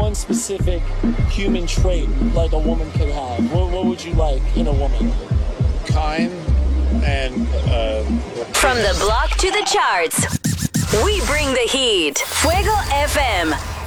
one specific human trait like a woman could have, what would you like in a woman? Kind and from the block to the charts, we bring the heat. Fuego FM.